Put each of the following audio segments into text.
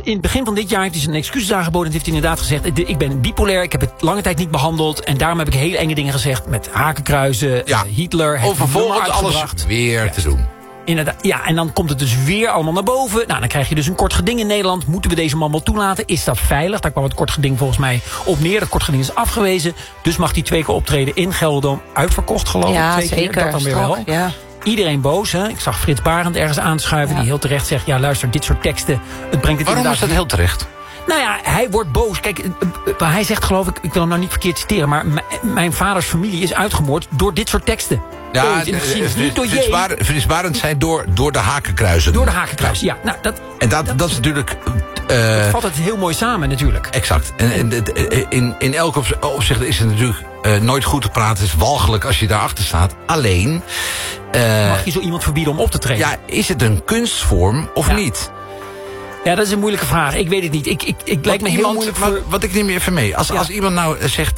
in het begin van dit jaar heeft hij zijn excuses aangeboden. En heeft hij inderdaad gezegd, ik ben bipolair, ik heb het lange tijd niet behandeld. En daarom heb ik hele enge dingen gezegd met hakenkruizen, Hitler. Om vervolgens alles weer te doen. Inderdaad, ja, en dan komt het dus weer allemaal naar boven. Nou, dan krijg je dus een kort geding in Nederland. Moeten we deze man wel toelaten? Is dat veilig? Daar kwam het kort geding volgens mij op neer. Dat kort geding is afgewezen. Dus mag hij 2 keer optreden in Gelderdoom. Uitverkocht, geloof ik. Ja, 2 keer. zeker. Dat dan weer wel. Ja. Iedereen boos, hè? Ik zag Frits Barend ergens aanschuiven die heel terecht zegt, ja, luister, dit soort teksten, het brengt het Waarom is dat heel terecht? Nou ja, hij wordt boos. Kijk, hij zegt, geloof ik wil hem nou niet verkeerd citeren, maar mijn vaders familie is uitgemoord door dit soort teksten. Ja, niet door Frits Barend zei door de hakenkruizen. Door de hakenkruisen, ja. Nou, dat is natuurlijk... het valt het heel mooi samen, natuurlijk. Exact. En in elk opzicht is het natuurlijk nooit goed te praten. Het is walgelijk als je daarachter staat. Alleen... mag je zo iemand verbieden om op te treden? Ja, is het een kunstvorm of niet? Ja, dat is een moeilijke vraag. Ik weet het niet. Ik lijkt me heel moeilijk voor... Wat ik neem je even mee. Als iemand nou zegt...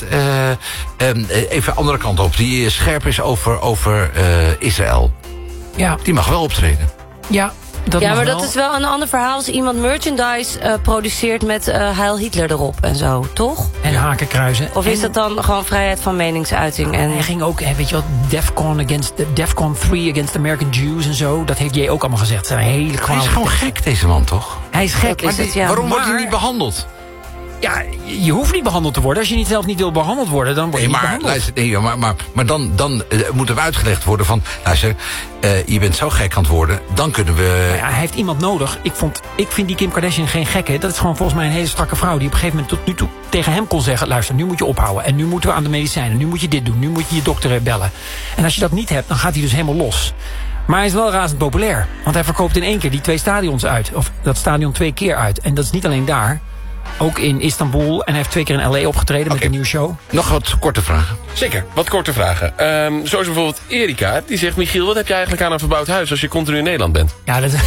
even andere kant op. Die scherp is over Israël. Ja. Die mag wel optreden. Ja. Maar dat is wel een ander verhaal als iemand merchandise produceert met Heil Hitler erop en zo, toch? En hakenkruizen. Of is dat dan gewoon vrijheid van meningsuiting? En hij ging ook, weet je wat, Defcon 3 against American Jews en zo. Dat heeft jij ook allemaal gezegd. Zijn hele hij is gewoon gek, deze man, toch? Hij is gek. Waarom wordt hij niet behandeld? Ja, je hoeft niet behandeld te worden. Als je zelf niet wil behandeld worden, dan word je niet behandeld. Maar dan moet er uitgelegd worden van... Luister, je bent zo gek aan het worden, dan kunnen we... Nou ja, hij heeft iemand nodig. Ik vind die Kim Kardashian geen gekke. Dat is gewoon volgens mij een hele strakke vrouw... die op een gegeven moment tot nu toe tegen hem kon zeggen... luister, nu moet je ophouden. En nu moeten we aan de medicijnen. Nu moet je dit doen. Nu moet je je dokter bellen. En als je dat niet hebt, dan gaat hij dus helemaal los. Maar hij is wel razend populair. Want hij verkoopt in 1 keer die 2 stadions uit. Of dat stadion 2 keer uit. En dat is niet alleen daar... Ook in Istanbul. En hij heeft 2 keer in L.A. opgetreden met een nieuwe show. Nog wat korte vragen. Zeker, wat korte vragen. Zoals bijvoorbeeld Erika. Die zegt, Michiel, wat heb je eigenlijk aan een verbouwd huis... als je continu in Nederland bent? Ja, dat...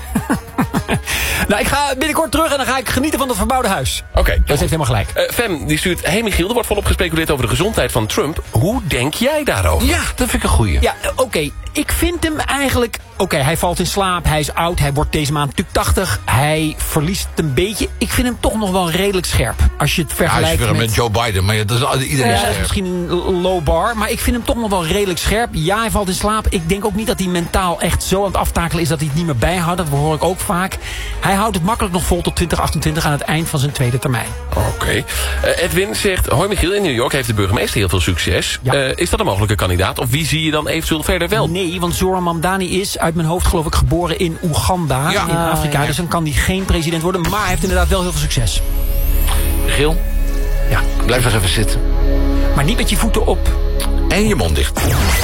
Nou, ik ga binnenkort terug en dan ga ik genieten van het verbouwde huis. Oké, dat heeft helemaal gelijk. Fem, die stuurt... Hey Michiel, er wordt volop gespeculeerd over de gezondheid van Trump. Hoe denk jij daarover? Ja, dat vind ik een goeie. Ja, oké. Ik vind hem eigenlijk... Oké, hij valt in slaap, hij is oud, hij wordt deze maand natuurlijk 80. Hij verliest een beetje. Ik vind hem toch nog wel redelijk scherp. Als je het vergelijkt met Joe Biden, maar dat is iedereen scherp. Dat is misschien een low bar, maar ik vind hem toch nog wel redelijk scherp. Ja, hij valt in slaap. Ik denk ook niet dat hij mentaal echt zo aan het aftakelen is... dat hij het niet meer bijhoudt. Dat hoor ik ook vaak. Hij houdt het makkelijk nog vol tot 2028 aan het eind van zijn 2e termijn. Oké. Edwin zegt... Hoi Michiel, in New York heeft de burgemeester heel veel succes. Ja. Is dat een mogelijke kandidaat? Of wie zie je dan eventueel verder wel? Nee, want Zoran Mamdani is uit mijn hoofd geloof ik geboren in Oeganda, in Afrika. Dus dan kan hij geen president worden. Maar hij heeft inderdaad wel heel veel succes. Michiel? Ja. Blijf nog even zitten. Maar niet met je voeten op. En je mond dicht.